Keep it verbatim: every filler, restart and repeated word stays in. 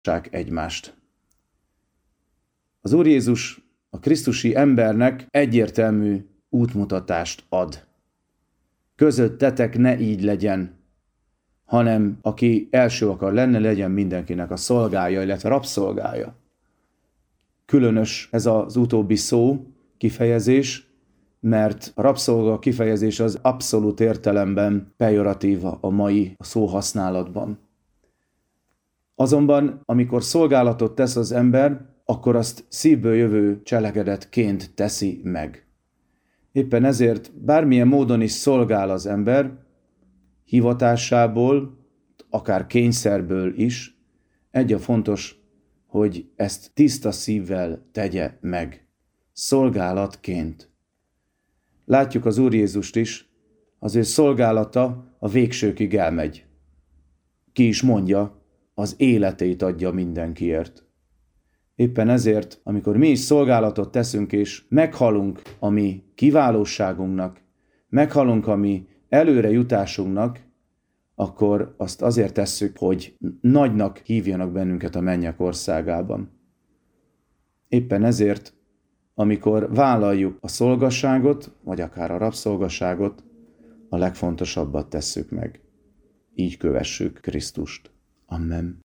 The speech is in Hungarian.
egymást. Az Úr Jézus a krisztusi embernek egyértelmű útmutatást ad. Közöttetek ne így legyen, hanem aki első akar lenni, legyen mindenkinek a szolgája, illetve rabszolgája. Különös ez az utóbbi szó, kifejezés, mert a rabszolga kifejezés az abszolút értelemben pejoratív a mai szóhasználatban. Azonban, amikor szolgálatot tesz az ember, akkor azt szívből jövő cselekedetként teszi meg. Éppen ezért bármilyen módon is szolgál az ember, hivatásából, akár kényszerből is, egy a fontos, hogy ezt tiszta szívvel tegye meg, szolgálatként. Látjuk az Úr Jézust is, az ő szolgálata a végsőkig elmegy. Ki is mondja, az életét adja mindenkiért. Éppen ezért, amikor mi is szolgálatot teszünk és meghalunk a mi kiválóságunknak, meghalunk a mi előrejutásunknak, akkor azt azért tesszük, hogy nagynak hívjanak bennünket a mennyek országában. Éppen ezért, amikor vállaljuk a szolgasságot, vagy akár a rabszolgasságot, a legfontosabbat tesszük meg. Így kövessük Krisztust. Amen.